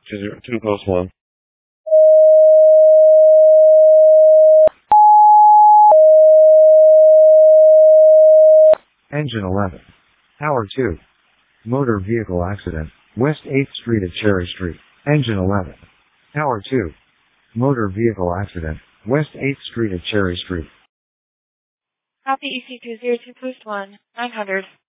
202 post 1. Engine 11. Tower 2. Motor vehicle accident. West 8th Street at Cherry Street. Engine 11. Tower 2. Motor vehicle accident. West 8th Street at Cherry Street. Copy EC202 post 1, 900.